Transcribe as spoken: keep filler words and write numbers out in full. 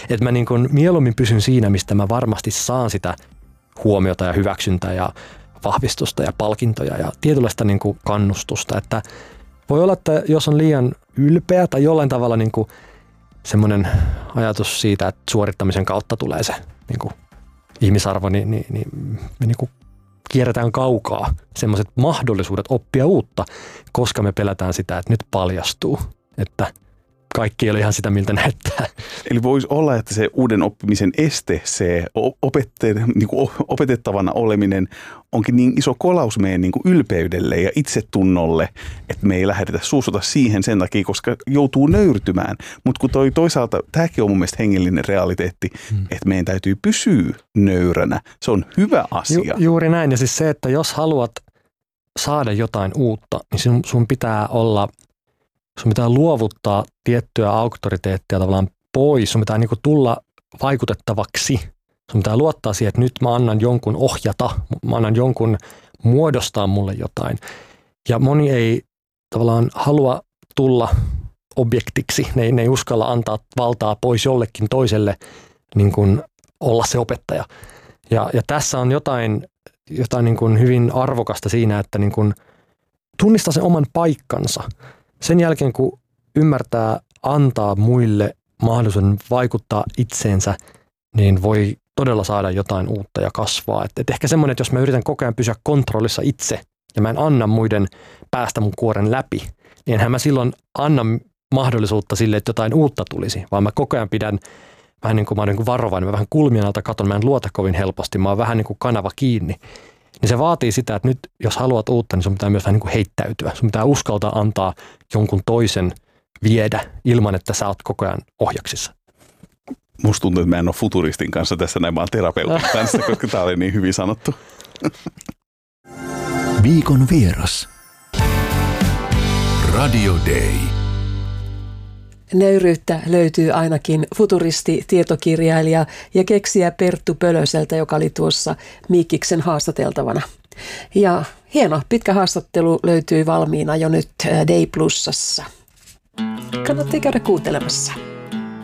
Että mä niin kuin mieluummin pysyn siinä, mistä mä varmasti saan sitä huomiota ja hyväksyntää ja vahvistusta ja palkintoja ja tietynlaista niin kuin kannustusta. Että voi olla, että jos on liian ylpeä tai jollain tavalla niin kuin semmoinen ajatus siitä, että suorittamisen kautta tulee se niin kuin ihmisarvo, niin, niin, niin me niin kuin kierretään kaukaa semmoiset mahdollisuudet oppia uutta, koska me pelätään sitä, että nyt paljastuu, että kaikki ei ole ihan sitä, miltä näyttää. Eli voisi olla, että se uuden oppimisen este, se niin kuin opetettavana oleminen onkin niin iso kolaus meidän niin kuin ylpeydelle ja itsetunnolle, että me ei lähdetä suusuta siihen sen takia, koska joutuu nöyrtymään. Mutta kun toi toisaalta, tämäkin on mun mielestä hengellinen realiteetti, hmm. että meidän täytyy pysyä nöyränä. Se on hyvä asia. Ju, juuri näin. Ja siis se, että jos haluat saada jotain uutta, niin sun, sun pitää olla... Sun pitää luovuttaa tiettyä auktoriteettia tavallaan pois. Sun pitää niin kuin tulla vaikutettavaksi. Sun pitää luottaa siihen, että nyt mä annan jonkun ohjata. Mä annan jonkun muodostaa mulle jotain. Ja moni ei tavallaan halua tulla objektiksi. Ne ei, ne ei uskalla antaa valtaa pois jollekin toiselle niin kuin olla se opettaja. Ja, ja tässä on jotain, jotain niin kuin hyvin arvokasta siinä, että niin kuin tunnistaa sen oman paikkansa. Sen jälkeen, kun ymmärtää antaa muille mahdollisuuden vaikuttaa itseensä, niin voi todella saada jotain uutta ja kasvaa. Et, et ehkä semmoinen, että jos mä yritän koko ajan pysyä kontrollissa itse ja mä en anna muiden päästä mun kuoren läpi, niin enhän mä silloin anna mahdollisuutta sille, että jotain uutta tulisi, vaan mä koko ajan pidän vähän niin kuin mä olen niin kuin varovainen, mä vähän kulmien alta katon, mä en luota kovin helposti, mä oon vähän niin kuin kanava kiinni. Niin se vaatii sitä, että nyt jos haluat uutta, niin sun pitää myös vähän niin kuin heittäytyä. Sun pitää uskaltaa antaa jonkun toisen viedä ilman, että sä oot koko ajan ohjaksissa. Musta tuntuu, että mä en ole futuristin kanssa tässä näin, mä oon terapeutin kanssa, koska tää oli niin hyvin sanottu. Viikon vieras. Radio Day. Nöyryyttä löytyy ainakin futuristi-tietokirjailija ja keksijä Perttu Pölöseltä, joka oli tuossa Miikkiksen haastateltavana. Ja hieno pitkä haastattelu löytyy valmiina jo nyt Day Plusassa. Kannattaa käydä kuuntelemassa.